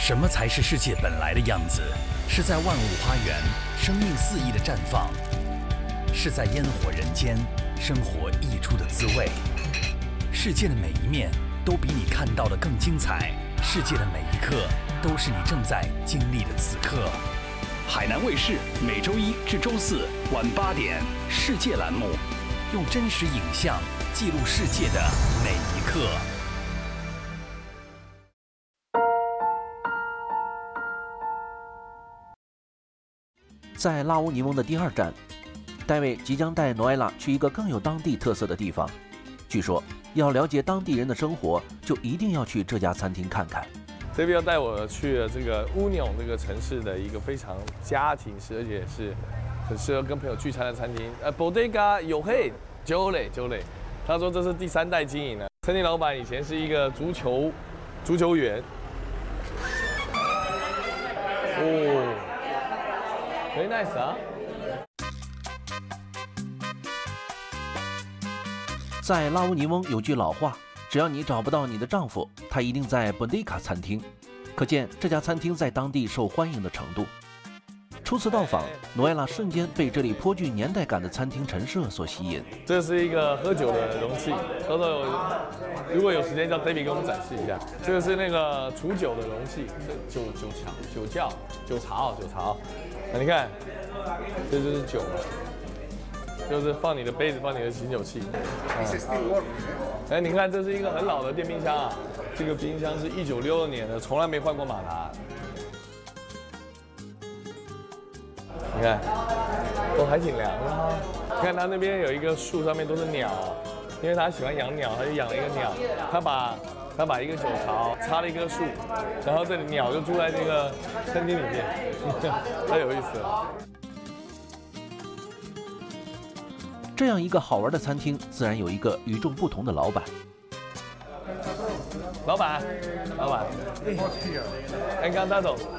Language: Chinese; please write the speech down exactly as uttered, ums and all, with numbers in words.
什么才是世界本来的样子？是在万物花园，生命肆意的绽放；是在烟火人间，生活溢出的滋味。世界的每一面都比你看到的更精彩，世界的每一刻都是你正在经历的此刻。海南卫视每周一至周四晚八点，世界栏目，用真实影像记录世界的每一刻。 在拉乌尼翁的第二站，戴维即将带诺埃拉去一个更有当地特色的地方。据说，要了解当地人的生活，就一定要去这家餐厅看看。 这边要带我去了这个乌纽这个城市的一个非常家庭式，而且是很适合跟朋友聚餐的餐厅。呃 ，Bodega 有嘿，九磊九磊，他说这是第三代经营的。餐厅老板以前是一个足球足球员。哦。Very nice 啊！ 在拉乌尼翁有句老话，只要你找不到你的丈夫，他一定在本迪卡餐厅。可见这家餐厅在当地受欢迎的程度。初次到访，诺埃拉瞬间被这里颇具年代感的餐厅陈设所吸引。 这是一个喝酒的容器，到时候如果有时间叫 David 给我们展示一下。这个是那个储酒的容器，酒酒窖、酒窖、酒槽、酒槽。那你看，这就是酒了，就是放你的杯子，放你的醒酒器。哎、嗯，你看，这是一个很老的电冰箱啊，这个冰箱是一九六二年的，从来没换过马达。你看，都还挺凉的哈。你看他那边有一个树，上面都是鸟，因为他喜欢养鸟，他就养了一个鸟。他把他把一个酒槽插了一棵树，然后这里鸟就住在这个餐厅里面，太有意思了。 这样一个好玩的餐厅，自然有一个与众不同的老板。 老板，老板，哎，刚刚大总。